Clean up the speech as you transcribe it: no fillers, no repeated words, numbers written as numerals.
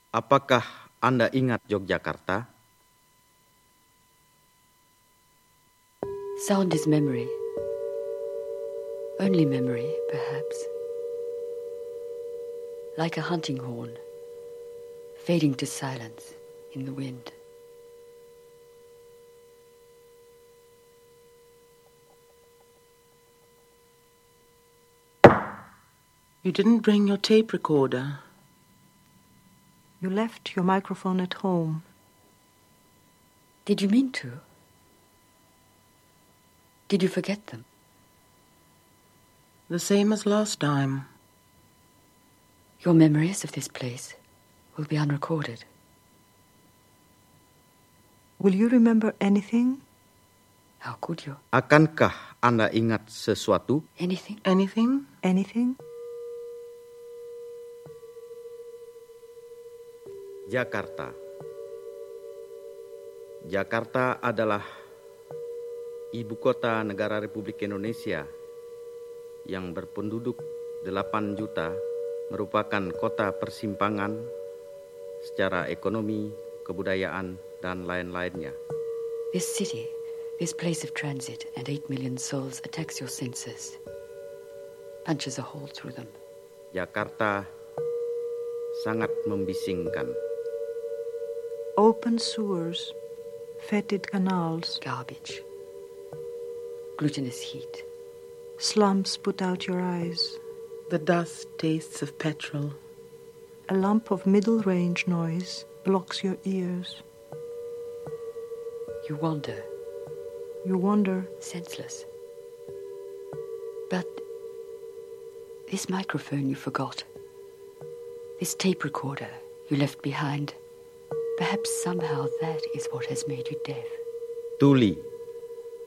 Apakah Anda ingat Yogyakarta? Sound is memory. Only memory, perhaps. Like a hunting horn, fading to silence in the wind. You didn't bring your tape recorder. You left your microphone at home. Did you mean to? Did you forget them? The same as last time. Your memories of this place will be unrecorded. Will you remember anything? How could you? Akankah Anda ingat sesuatu? Anything? Anything? Anything? Jakarta. Jakarta adalah ibu kota negara Republik Indonesia yang berpenduduk 8 juta, merupakan kota persimpangan secara ekonomi, kebudayaan, dan lain-lainnya. This city, this place of transit and 8 million souls attacks your senses, punches a hole through them. Jakarta sangat membisingkan. Open sewers, fetid canals, Garbage, glutinous heat. slums put out your eyes. The dust tastes of petrol. A lump of middle-range noise blocks your ears. You wander, You wander. senseless. But this microphone you forgot, this tape recorder you left behind, perhaps somehow that is what has made you deaf. Tuli.